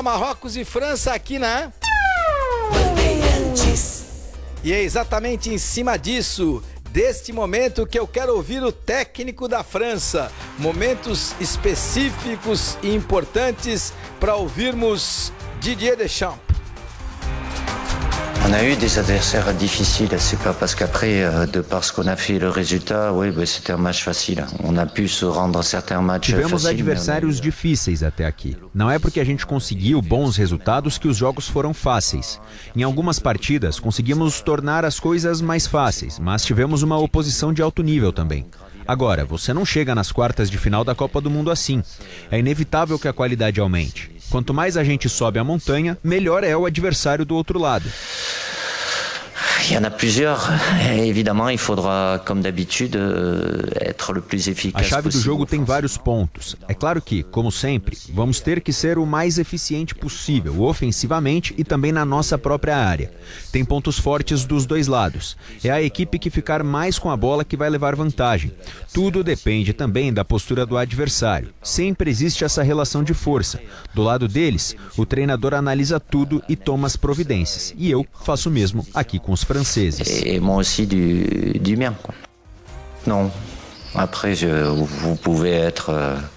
falar Marrocos e França aqui na... E é exatamente em cima disso, deste momento, que eu quero ouvir o técnico da França. Momentos específicos e importantes para ouvirmos Didier Deschamps. On a eu des adversaires difficiles, c'est pas parce qu'après, de par ce qu'on a fait le résultat, oui, c'était un match facile. On a pu se rendre a certains matchs faciles. Tivemos adversários difíceis até aqui. Não é porque a gente conseguiu bons resultados que os jogos foram fáceis. Em algumas partidas, conseguimos tornar as coisas mais fáceis, mas tivemos uma oposição de alto nível também. Agora, você não chega nas quartas de final da Copa do Mundo assim. É inevitável que a qualidade aumente. Quanto mais a gente sobe a montanha, melhor é o adversário do outro lado. Il y en a plusieurs. Évidemment, il faudra, comme d'habitude, être le plus efficace A chave do possível. jogo tem vários pontos. É claro que, como sempre, vamos ter que ser o mais eficiente possível, ofensivamente e também na nossa própria área. Tem pontos fortes dos dois lados. É a equipe que ficar mais com a bola que vai levar vantagem. Tudo depende também da postura do adversário. Sempre existe essa relação de força. Do lado deles, o treinador analisa tudo e toma as providências. E eu faço o mesmo aqui com os franceses. Et moi aussi du mien, quoi. Non. Après, vous pouvez être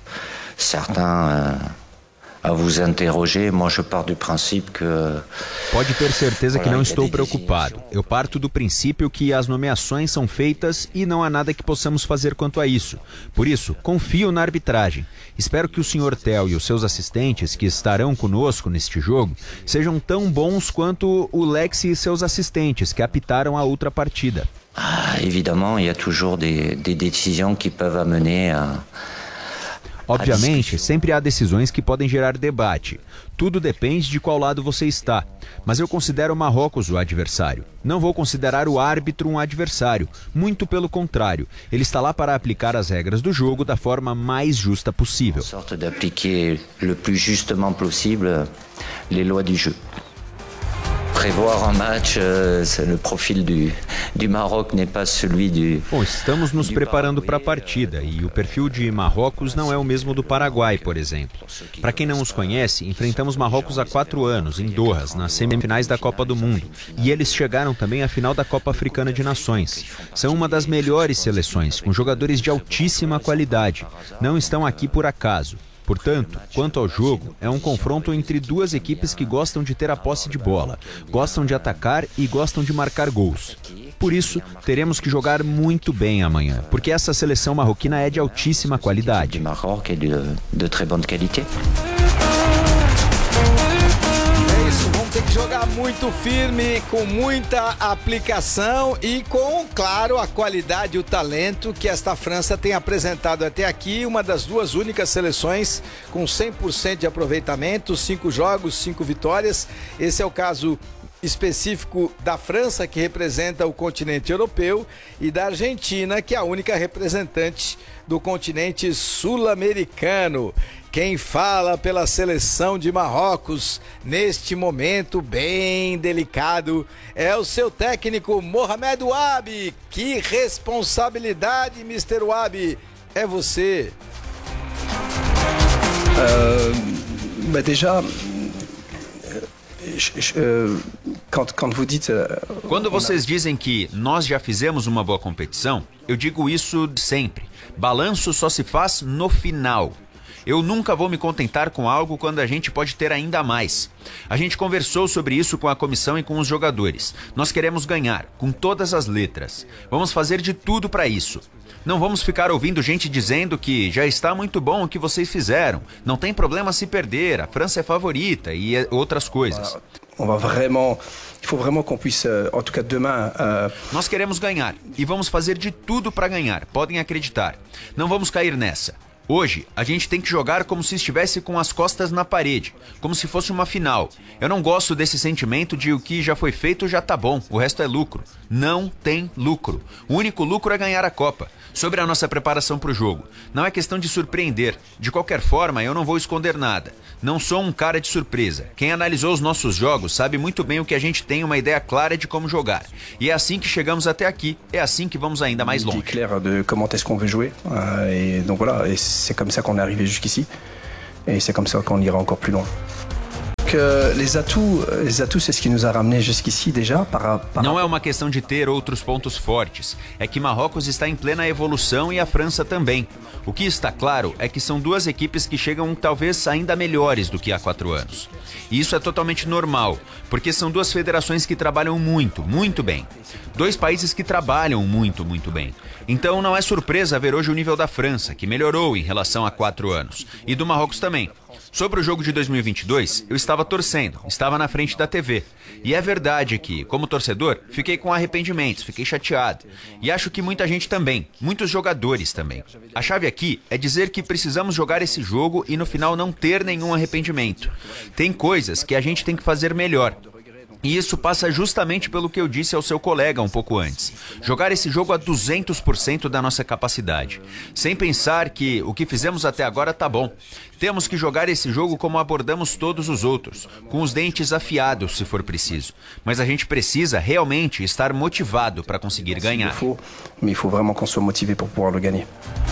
certain à vous interroger. Moi, je pars du principe que... Pode ter certeza que não estou preocupado. Eu parto do princípio que as nomeações são feitas e não há nada que possamos fazer quanto a isso. Por isso, confio na arbitragem. Espero que o Sr. Tel e os seus assistentes, que estarão conosco neste jogo, sejam tão bons quanto o Lex e seus assistentes, que apitaram a outra partida. Évidemment, il y a toujours des décisions qui peuvent amener à... Obviamente, sempre há decisões que podem gerar debate. Tudo depende de qual lado você está. Mas eu considero o Marrocos o adversário. Não vou considerar o árbitro um adversário. Muito pelo contrário. Ele está lá para aplicar as regras do jogo da forma mais justa possível. Sorte d'appliquer le plus justement possible les lois du jeu. Prévoir un match, le profil du Maroc n'est pas celui du... Bom, estamos nos preparando para a partida e o perfil de Marrocos não é o mesmo do Paraguai, por exemplo. Para quem não os conhece, enfrentamos Marrocos há 4 anos, em Doha, nas semifinais da Copa do Mundo. E eles chegaram também à final da Copa Africana de Nações. São uma das melhores seleções, com jogadores de altíssima qualidade. Não estão aqui por acaso. Portanto, quanto ao jogo, é um confronto entre duas equipes que gostam de ter a posse de bola, gostam de atacar e gostam de marcar gols. Por isso, teremos que jogar muito bem amanhã, porque essa seleção marroquina é de altíssima qualidade. Maroc é de très bonne qualité. É isso, vamos ter que jogar muito firme, com muita aplicação e com, claro, a qualidade e o talento que esta França tem apresentado até aqui, uma das duas únicas seleções com 100% de aproveitamento, 5 jogos, 5 vitórias. Esse é o caso específico da França, que representa o continente europeu, e da Argentina, que é a única representante do continente sul-americano. Quem fala pela seleção de Marrocos neste momento bem delicado é o seu técnico Mohamed Ouabi. Que responsabilidade, Mr. Ouabi, é você. Déjà, quand vous dites... Quando vocês dizem que nós já fizemos uma boa competição, eu digo isso sempre. Balanço só se faz no final. Eu nunca vou me contentar com algo quando a gente pode ter ainda mais. A gente conversou sobre isso com a comissão e com os jogadores. Nós queremos ganhar, com todas as letras. Vamos fazer de tudo para isso. Não vamos ficar ouvindo gente dizendo que já está muito bom o que vocês fizeram. Não tem problema se perder, a França é favorita e outras coisas. On va vraiment... Il faut vraiment qu'on puisse, en tout cas demain... Nós queremos ganhar e vamos fazer de tudo para ganhar, podem acreditar. Não vamos cair nessa. Hoje, a gente tem que jogar como se estivesse com as costas na parede, como se fosse uma final. Eu não gosto desse sentimento de o que já foi feito já tá bom, o resto é lucro. Não tem lucro. O único lucro é ganhar a Copa. Sobre a nossa preparação para o jogo, não é questão de surpreender. De qualquer forma, eu não vou esconder nada. Não sou um cara de surpresa. Quem analisou os nossos jogos sabe muito bem o que a gente tem uma ideia clara de como jogar. E é assim que chegamos até aqui, é assim que vamos ainda mais longe. Clair de comment est-ce qu'on veut jouer. Et donc voilà, et c'est comme ça qu'on est arrivé jusqu'ici. Et c'est comme ça qu'on ira encore plus loin. que les atouts c'est ce qui nous a ramené jusqu'ici déjà. Não é uma questão de ter outros pontos fortes. É que Marrocos está em plena evolução e a França também. O que está claro é que são duas equipes que chegam talvez ainda melhores do que há 4 anos. E isso é totalmente normal, porque são duas federações que trabalham muito, muito bem. 2 países que trabalham muito, muito bem. Então não é surpresa ver hoje o nível da França, que melhorou em relação a 4 anos, e do Marrocos também. Sobre o jogo de 2022, eu estava torcendo, estava na frente da TV. E é verdade que, como torcedor, fiquei com arrependimentos, fiquei chateado. E acho que muita gente também, muitos jogadores também. A chave aqui é dizer que precisamos jogar esse jogo e no final não ter nenhum arrependimento. Tem coisas que a gente tem que fazer melhor. E isso passa justamente pelo que eu disse ao seu colega um pouco antes. Jogar esse jogo a 200% da nossa capacidade. Sem pensar que o que fizemos até agora tá bom. Temos que jogar esse jogo como abordamos todos os outros, com os dentes afiados se for preciso. Mas a gente precisa realmente estar motivado para conseguir ganhar. Mais il faut vraiment qu'on soit motivé pour pouvoir le gagner.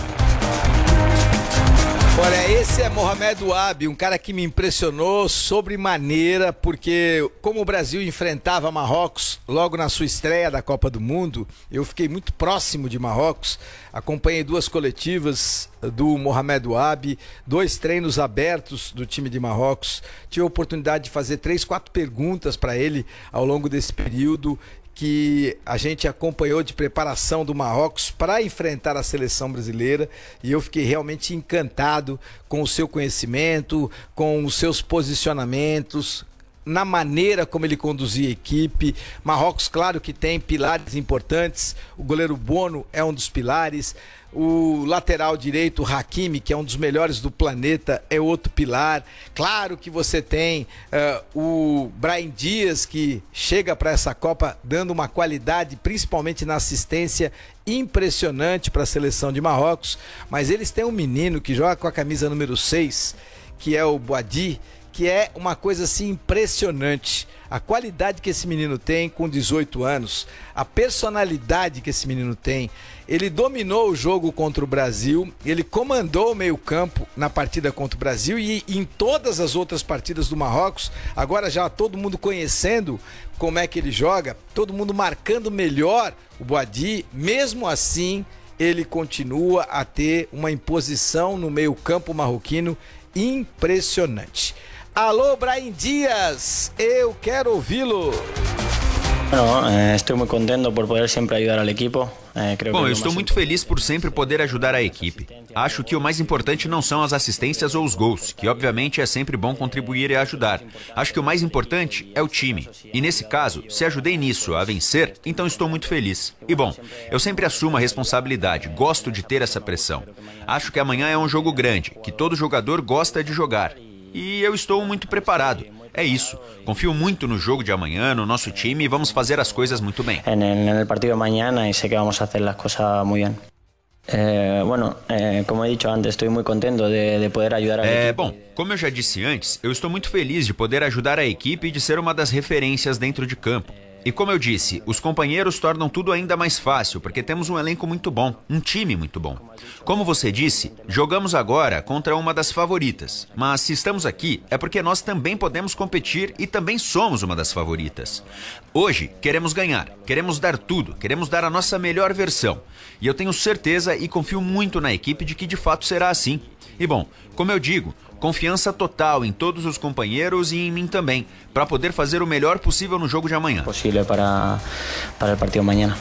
Olha, esse é Mohamed Ouabi, um cara que me impressionou sobremaneira, porque como o Brasil enfrentava Marrocos logo na sua estreia da Copa do Mundo, eu fiquei muito próximo de Marrocos, acompanhei 2 coletivas do Mohamed Ouabi, 2 treinos abertos do time de Marrocos, tive a oportunidade de fazer 3, 4 perguntas para ele ao longo desse período que a gente acompanhou de preparação do Marrocos para enfrentar a seleção brasileira, e eu fiquei realmente encantado com o seu conhecimento, com os seus posicionamentos, na maneira como ele conduzia a equipe. Marrocos, claro que tem pilares importantes, o goleiro Bono é um dos pilares, o lateral direito, Hakimi, que é um dos melhores do planeta, é outro pilar. Claro que você tem o Brahim Dias, que chega para essa Copa dando uma qualidade, principalmente na assistência, impressionante para a seleção de Marrocos. Mas eles têm um menino que joga com a camisa número 6, que é o Boadi, que é uma coisa assim impressionante. A qualidade que esse menino tem com 18 anos, a personalidade que esse menino tem. Ele dominou o jogo contra o Brasil, ele comandou o meio-campo na partida contra o Brasil e em todas as outras partidas do Marrocos. Agora já todo mundo conhecendo como é que ele joga, todo mundo marcando melhor o Boadi. Mesmo assim, ele continua a ter uma imposição no meio-campo marroquino impressionante. Alô, Brahim Dias, eu quero ouvi-lo. Bueno, estou muito contente por poder sempre ajudar ao equipo. Bom, eu estou muito feliz por sempre poder ajudar a equipe. Acho que o mais importante não são as assistências ou os gols, que obviamente é sempre bom contribuir e ajudar. Acho que o mais importante é o time. E nesse caso, se ajudei nisso a vencer, então estou muito feliz. E bom, eu sempre assumo a responsabilidade, gosto de ter essa pressão. Acho que amanhã é um jogo grande, que todo jogador gosta de jogar. E eu estou muito preparado. É isso. Confio muito no jogo de amanhã, no nosso time, e vamos fazer as coisas muito bem. No partido de amanhã, sei que vamos fazer as coisas muito bem. Como eu disse antes, estou muito contente de poder ajudar a equipe. Bom, como eu já disse antes, eu estou muito feliz de poder ajudar a equipe e de ser uma das referências dentro de campo. E como eu disse, os companheiros tornam tudo ainda mais fácil, porque temos um elenco muito bom, um time muito bom. Como você disse, jogamos agora contra uma das favoritas. Mas se estamos aqui, é porque nós também podemos competir e também somos uma das favoritas. Hoje, queremos ganhar, queremos dar tudo, queremos dar a nossa melhor versão. E eu tenho certeza e confio muito na equipe de que de fato será assim. E bom, como eu digo, confiança total em todos os companheiros e em mim também, para poder fazer o melhor possível no jogo de amanhã. Possível para o partido de amanhã.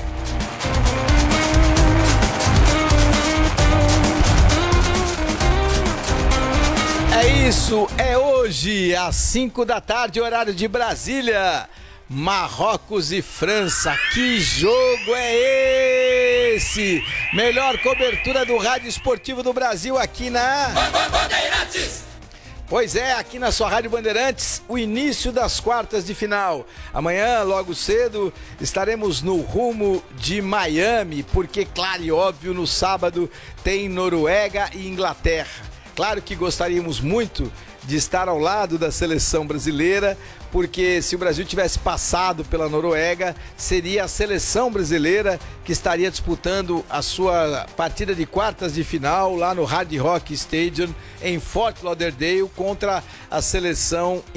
É isso, é hoje, às 5 da tarde, horário de Brasília. Marrocos e França, que jogo é esse? Melhor cobertura do Rádio Esportivo do Brasil aqui na... Bandeirantes! Pois é, aqui na sua Rádio Bandeirantes, o início das quartas de final. Amanhã, logo cedo, estaremos no rumo de Miami, porque, claro e óbvio, no sábado tem Noruega e Inglaterra. Claro que gostaríamos muito de estar ao lado da seleção brasileira, porque se o Brasil tivesse passado pela Noruega, seria a seleção brasileira que estaria disputando a sua partida de quartas de final lá no Hard Rock Stadium em Fort Lauderdale contra a seleção